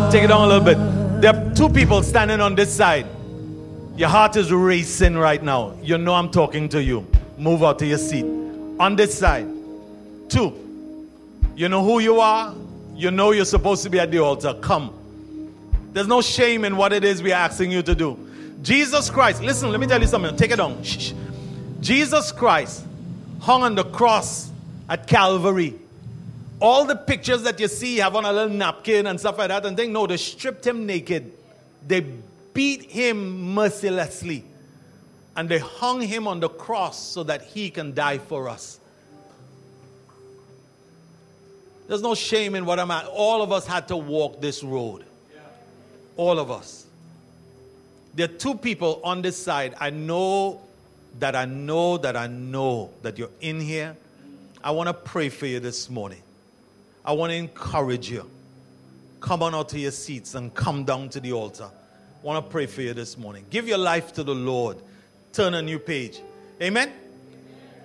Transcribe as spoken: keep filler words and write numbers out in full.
Take it down a little bit. There are two people standing on this side. Your heart is racing right now. You know I'm talking to you. Move out to your seat. On this side. Two. You know who you are. You know you're supposed to be at the altar. Come. There's no shame in what it is we're asking you to do. Jesus Christ. Listen, let me tell you something. Take it down. Shh. Jesus Christ hung on the cross at Calvary. All the pictures that you see have on a little napkin and stuff like that and thing. No, they stripped him naked. They beat him mercilessly. And they hung him on the cross so that he can die for us. There's no shame in what I'm at. All of us had to walk this road. All of us. There are two people on this side. I know that I know that I know that you're in here. I want to pray for you this morning. I want to encourage you. Come on out to your seats and come down to the altar. I want to pray for you this morning. Give your life to the Lord. Turn a new page. Amen.